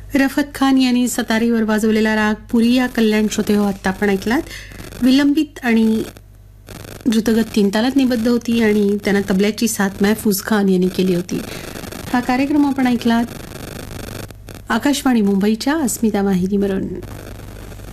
रफत खान यांनी सतारीवर वाजवलेला राग पुरी या कल्याण श्रोते हो आत्ता आपण ऐकलात. विलंबित आणि द्रुतगत 3 तालात निबद्ध होती आणि त्यांना तबल्याची साथ महफूज खान यांनी केली होती. हा कार्यक्रम आपण ऐकलात आकाशवाणी मुंबईच्या अस्मिता वाहिनीवरून.